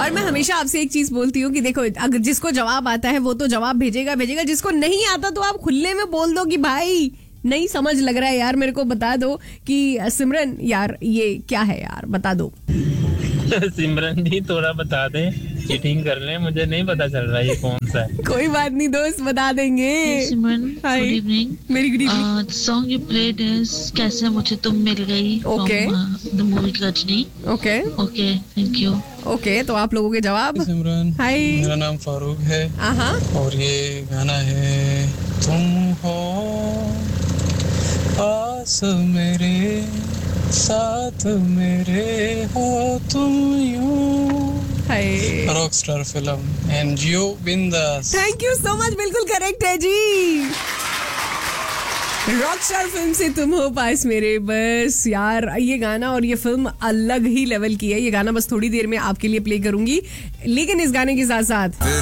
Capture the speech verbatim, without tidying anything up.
और मैं हमेशा आपसे एक चीज बोलती हूँ कि देखो, अगर जिसको जवाब आता है वो तो जवाब भेजेगा भेजेगा जिसको नहीं आता तो आप खुले में बोल दो कि भाई नहीं समझ लग रहा है यार, मेरे को बता दो कि सिमरन यार ये क्या है यार, बता दो। सिमरन जी थोड़ा बता दे, चीटिंग कर ले, मुझे नहीं पता चल रहा ये कौन सा है। कोई बात नहीं दोस्त, बता देंगे। सिमरन, गुड इवनिंग। मेरी good evening. Song you played is कैसे मुझे तुम मिल गई, okay, the movie Ghazni. Okay okay, thank you. Okay, तो आप लोगों के जवाब। सिमरन, हाय, मेरा नाम फारूक है और ये गाना है तुम हो पास मेरे, साथ मेरे हो तुम यूं। रॉकस्टार फिल्म एंड जियो बिंदास। थैंक यू सो मच, बिल्कुल करेक्ट है जी। रॉकस्टार फिल्म से तुम हो पास मेरे। बस यार ये गाना और ये फिल्म अलग ही लेवल की है। ये गाना बस थोड़ी देर में आपके लिए प्ले करूंगी, लेकिन इस गाने के साथ साथ